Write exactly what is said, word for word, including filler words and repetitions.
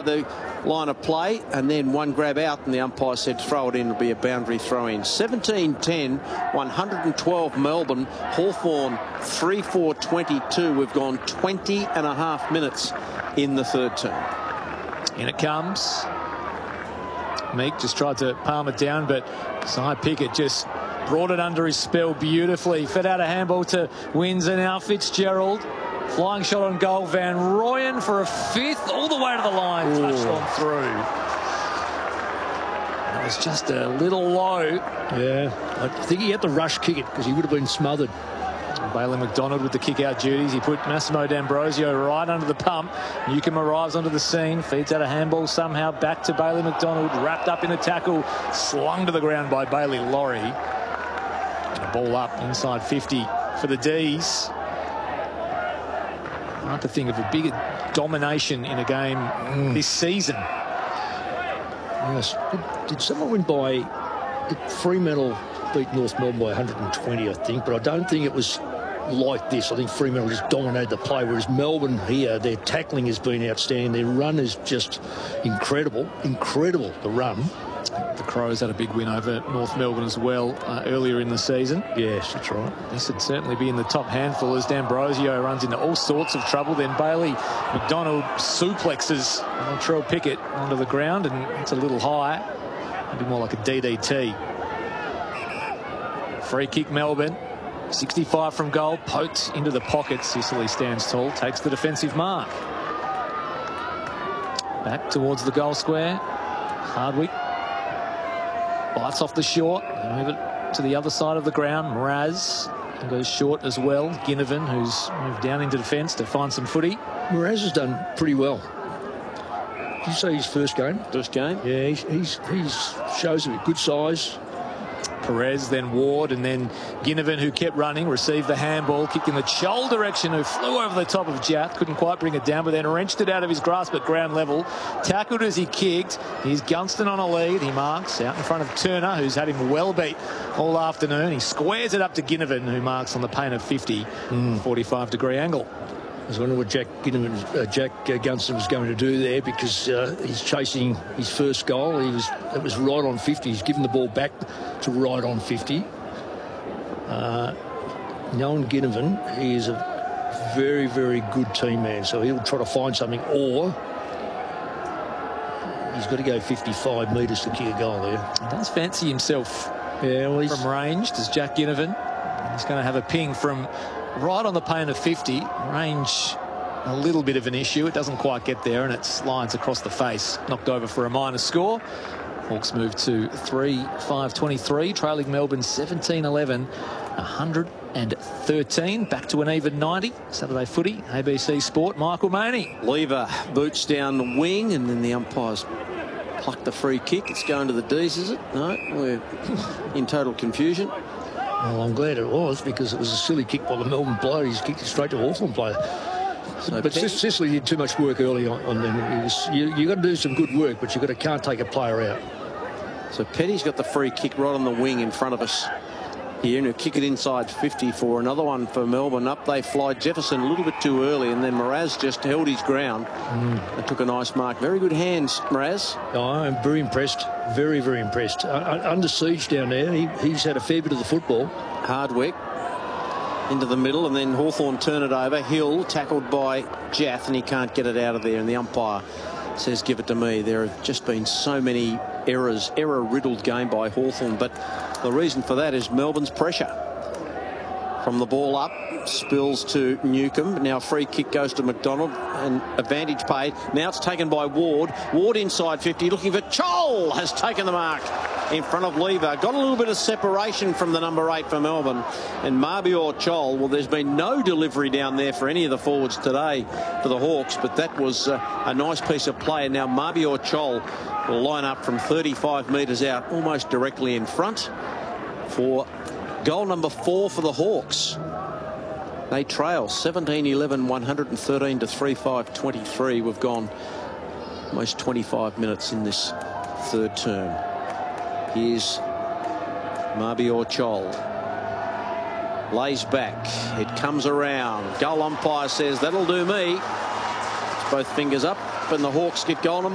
the line of play, and then one grab out, and the umpire said throw it in, it'll be a boundary throw in. seventeen ten, one hundred twelve Melbourne, Hawthorn three four twenty-two. We've gone twenty and a half minutes in the third term. In it comes. Meek just tried to palm it down, but Cy Pickett just brought it under his spell beautifully. Fed out a handball to Windsor. Now Fitzgerald. Flying shot on goal. Van Rooyen for a fifth. All the way to the line. Ooh. Touched on through. It was just a little low. Yeah. I think he had to rush kick it because he would have been smothered. Bailey McDonald with the kick-out duties. He put Massimo D'Ambrosio right under the pump. Newcomb arrives onto the scene, feeds out a handball somehow back to Bailey McDonald, wrapped up in a tackle, slung to the ground by Bailey Laurie. A ball up inside fifty for the D's. Hard to think of a bigger domination in a game mm. this season. Yes. Did, did someone win by... Did Fremantle beat North Melbourne by one hundred twenty, I think, but I don't think it was like this. I think Fremantle just dominated the play, whereas Melbourne here, their tackling has been outstanding. Their run is just incredible. Incredible, the run. The Crows had a big win over North Melbourne as well uh, earlier in the season. Yes, that's right. This would certainly be in the top handful as D'Ambrosio runs into all sorts of trouble. Then Bailey McDonald suplexes Latrell Pickett onto the ground, and it's a little high. Maybe more like a D D T. Free kick Melbourne. sixty-five from goal. Poked into the pocket. Sicily stands tall. Takes the defensive mark. Back towards the goal square. Hardwick. Bites off the short. Move it to the other side of the ground. Mraz goes short as well. Ginnivan, who's moved down into defence to find some footy. Mraz has done pretty well. Did you say his first game? First game? Yeah, he's, he's, he's shows a good size. Perez, then Ward, and then Ginnivan, who kept running, received the handball, kicked in the Chol direction, who flew over the top of Jath, couldn't quite bring it down, but then wrenched it out of his grasp at ground level, tackled as he kicked. He's Gunston on a lead. He marks out in front of Turner, who's had him well beat all afternoon. He squares it up to Ginnivan, who marks on the pain of fifty, mm. forty-five degree angle. I was wondering what Jack Ginnivan, uh, Jack uh, Gunston was going to do there, because uh, he's chasing his first goal. He was it was right on fifty. He's given the ball back to right on fifty. Uh, Nolan Ginnivan, he is a very, very good team man, so he'll try to find something, or he's got to go fifty-five metres to kick a goal there. He does fancy himself yeah, well, he's... from range, does Jack Ginnivan. He's going to have a ping from right on the pain of fifty. Range a little bit of an issue. It doesn't quite get there, and it slides across the face. Knocked over for a minor score. Hawks move to three five twenty-three, trailing Melbourne seventeen eleven, one hundred thirteen. Back to an even ninety. Saturday footy, A B C Sport. Michael Maney. Lever boots down the wing, and then the umpires pluck the free kick. It's going to the D's, is it? No, we're in total confusion. Well, I'm glad it was, because it was a silly kick by the Melbourne player. He's kicked it straight to Hawthorn player. So but Petty, Sicily did too much work early on, on them. Was, you you got to do some good work, but you got to can't take a player out. So Petty's got the free kick right on the wing in front of us here, and he'll kick it inside fifty for another one for Melbourne. Up they fly. Jefferson a little bit too early, and then Mraz just held his ground mm. and took a nice mark. Very good hands, Mraz. Oh, I'm very impressed. Very, very impressed. Uh, under siege down there. He, he's had a fair bit of the football. Hardwick into the middle, and then Hawthorn turn it over. Hill tackled by Jath, and he can't get it out of there, and the umpire says give it to me. There have just been so many errors, error-riddled game by Hawthorn, but the reason for that is Melbourne's pressure. From the ball up, spills to Newcomb. Now free kick goes to McDonald, and advantage paid. Now it's taken by Ward. Ward inside fifty, looking for Chol, has taken the mark in front of Lever. Got a little bit of separation from the number eight for Melbourne. And Mabior Chol, well, there's been no delivery down there for any of the forwards today for the Hawks, but that was uh, a nice piece of play. And now Mabior Chol will line up from thirty-five metres out, almost directly in front, for goal number four for the Hawks. They trail seventeen eleven, one hundred thirteen to three five twenty-three. We've gone almost twenty-five minutes in this third term. Here's Mabior Chol. Lays back. It comes around. Goal umpire says that'll do me. Both fingers up, and the Hawks get goal number